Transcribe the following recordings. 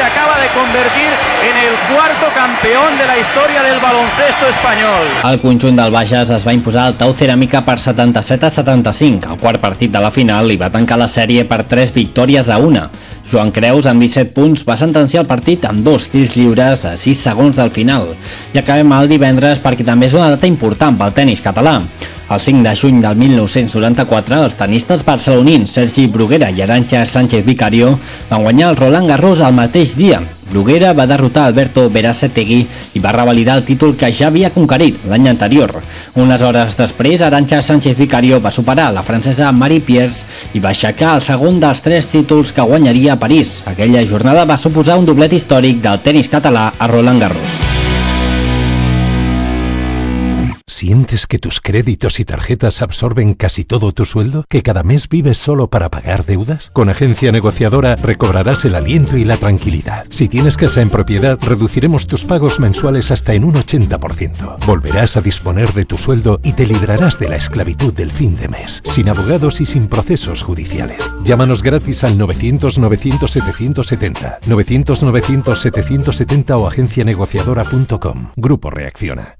acaba de convertir en el cuarto campeón de la història del baloncesto espanyol. El conjunt del Bages es va imposar al Tau Ceràmica per 77-75. El quart partit de la final i va tancar la sèrie per 3 victòries a 1. Joan Creus, amb 17 punts, va sentenciar el partit amb 2 tirs lliures a 6 segons del final. I acabem el divendres perquè també és una data important pel tenis català. El 5 de juny del 1994, els tenistes barcelonins Sergi Bruguera i Arantxa Sánchez Vicario van guanyar el Roland Garros el mateix dia. Bruguera va derrotar Alberto Berasategui i va revalidar el títol que ja havia conquerit l'any anterior. Unes hores després, Arantxa Sánchez Vicario va superar la francesa Marie Pierce i va aixecar el segon dels 3 títols que guanyaria a París. Aquella jornada va suposar un doblet històric del tenis català a Roland Garros. ¿Sientes que tus créditos y tarjetas absorben casi todo tu sueldo? ¿Que cada mes vives solo para pagar deudas? Con Agencia Negociadora recobrarás el aliento y la tranquilidad. Si tienes casa en propiedad, reduciremos tus pagos mensuales hasta en un 80%. Volverás a disponer de tu sueldo y te librarás de la esclavitud del fin de mes, sin abogados y sin procesos judiciales. Llámanos gratis al 900-900-770, 900-900-770 o agencianegociadora.com. Grupo Reacciona.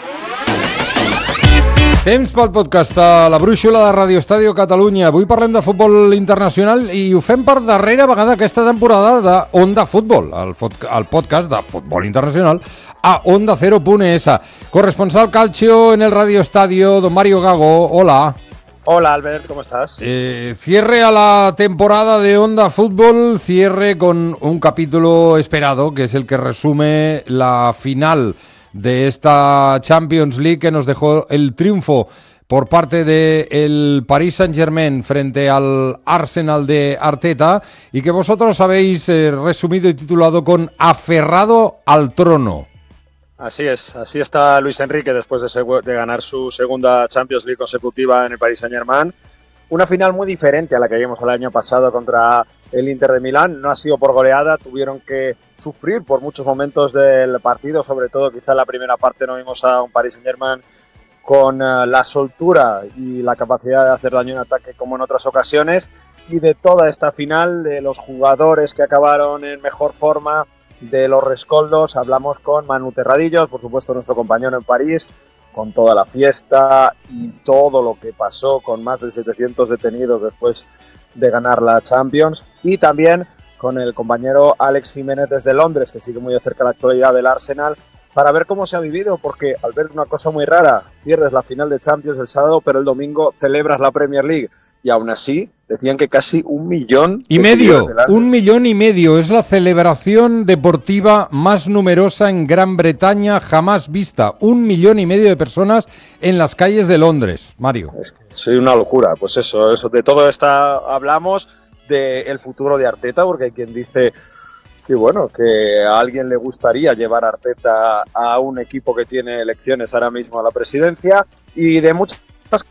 Temps pel podcast a la brúixola de Radio Estadio Catalunya. Avui parlem de futbol internacional i ho fem per darrera vegada aquesta temporada de Onda Futbol, el podcast de futbol internacional a Onda 0.es. Corresponsal Calcio en el Radio Estadio, don Mario Gago, hola. Hola Albert, ¿cómo estás? Cierre a la temporada de Onda Fútbol, cierre con un capítulo esperado que es el que resume la final de esta Champions League que nos dejó el triunfo por parte del Paris Saint-Germain frente al Arsenal de Arteta y que vosotros habéis resumido y titulado con Aferrado al trono. Así es, así está Luis Enrique después de ganar su segunda Champions League consecutiva en el Paris Saint-Germain. Una final muy diferente a la que vimos el año pasado contra el Inter de Milán. No ha sido por goleada, tuvieron que sufrir por muchos momentos del partido, sobre todo quizá en la primera parte no vimos a un Paris Saint-Germain con la soltura y la capacidad de hacer daño en ataque como en otras ocasiones. Y de toda esta final, de los jugadores que acabaron en mejor forma, de los rescoldos, hablamos con Manu Terradillos, por supuesto nuestro compañero en París, con toda la fiesta y todo lo que pasó con más de 700 detenidos después de ganar la Champions, y también con el compañero Alex Jiménez desde Londres, que sigue muy de cerca la actualidad del Arsenal, para ver cómo se ha vivido, porque al ver una cosa muy rara, pierdes la final de Champions el sábado, pero el domingo celebras la Premier League, y aún así decían que casi 1,5 millones. 1,5 millones, es la celebración deportiva más numerosa en Gran Bretaña jamás vista. 1,5 millones de personas en las calles de Londres, Mario. Es que es una locura, pues eso, de todo esto hablamos, del futuro de Arteta, porque hay quien dice que bueno, que a alguien le gustaría llevar a Arteta a un equipo que tiene elecciones ahora mismo a la presidencia, y de muchas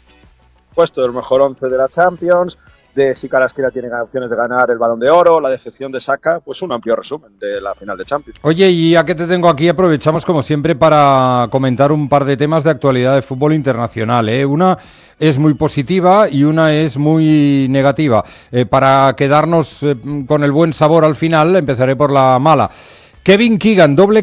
puesto del mejor 11 de la Champions, de si Kvaratskhelia tiene opciones de ganar el Balón de Oro, la decepción de Saka, pues un amplio resumen de la final de Champions. Oye, y ya que te tengo aquí, aprovechamos como siempre para comentar un par de temas de actualidad de fútbol internacional, ¿eh? Una es muy positiva y una es muy negativa. Para quedarnos con el buen sabor al final, empezaré por la mala. Kevin Keegan, doble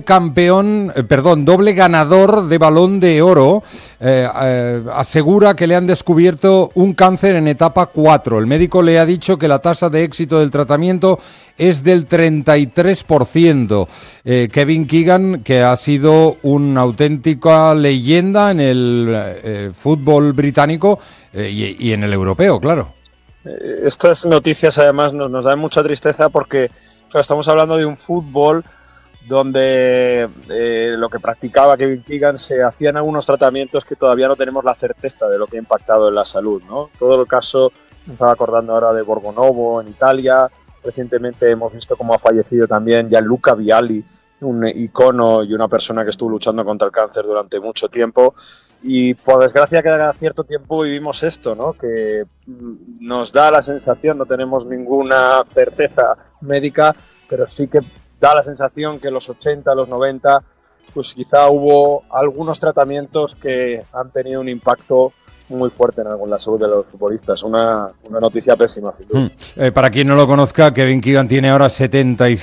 ganador de Balón de Oro, asegura que le han descubierto un cáncer en etapa 4. El médico le ha dicho que la tasa de éxito del tratamiento es del 33%. Kevin Keegan, que ha sido una auténtica leyenda en el fútbol británico y en el europeo, claro. Estas noticias además nos dan mucha tristeza porque claro, estamos hablando de un fútbol donde lo que practicaba Kevin Keegan, se hacían algunos tratamientos que todavía no tenemos la certeza de lo que ha impactado en la salud, ¿no? Todo el caso, me estaba acordando ahora de Borgonovo en Italia, recientemente hemos visto cómo ha fallecido también Gianluca Vialli, un icono y una persona que estuvo luchando contra el cáncer durante mucho tiempo, y por desgracia cada cierto tiempo vivimos esto, ¿no? Que nos da la sensación, no tenemos ninguna certeza médica, pero sí que da la sensación que en los 80, los 90, pues quizá hubo algunos tratamientos que han tenido un impacto muy fuerte en la salud de los futbolistas. Una noticia pésima, sin duda. Para quien no lo conozca, Kevin Keegan tiene ahora 75